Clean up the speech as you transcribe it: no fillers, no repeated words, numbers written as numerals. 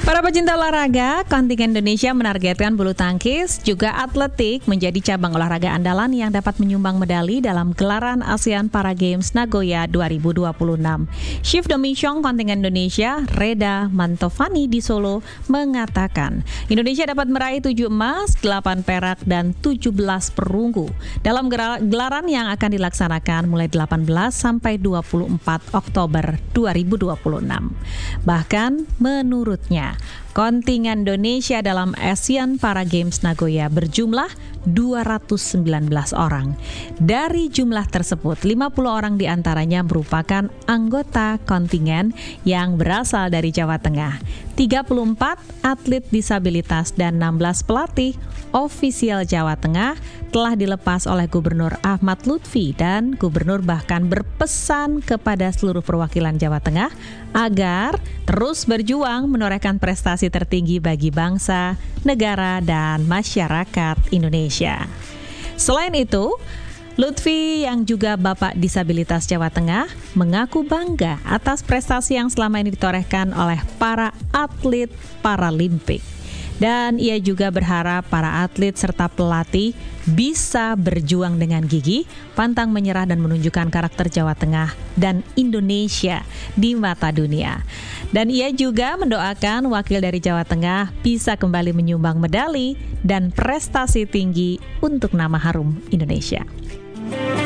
Para pecinta olahraga, kontingen Indonesia menargetkan bulu tangkis juga atletik menjadi cabang olahraga andalan yang dapat menyumbang medali dalam gelaran ASEAN Para Games Nagoya 2026. Chief Domisyong kontingen Indonesia, Reda Mantovani di Solo, mengatakan Indonesia dapat meraih 7 emas, 8 perak, dan 17 perunggu dalam gelaran yang akan dilaksanakan mulai 18 sampai 24 Oktober 2026. Bahkan menurutnya, kontingen Indonesia dalam ASEAN Para Games Nagoya berjumlah 219 orang. Dari jumlah tersebut, 50 orang diantaranya merupakan anggota kontingen yang berasal dari Jawa Tengah. 34 atlet disabilitas dan 16 pelatih ofisial Jawa Tengah telah dilepas oleh Gubernur Ahmad Lutfi, dan Gubernur bahkan berpesan kepada seluruh perwakilan Jawa Tengah agar terus berjuang menorehkan prestasi tertinggi bagi bangsa, negara, dan masyarakat Indonesia. Selain itu, Lutfi yang juga Bapak Disabilitas Jawa Tengah mengaku bangga atas prestasi yang selama ini ditorehkan oleh para atlet Paralimpik. Dan ia juga berharap para atlet serta pelatih bisa berjuang dengan gigih, pantang menyerah, dan menunjukkan karakter Jawa Tengah dan Indonesia di mata dunia. Dan ia juga mendoakan wakil dari Jawa Tengah bisa kembali menyumbang medali dan prestasi tinggi untuk nama harum Indonesia.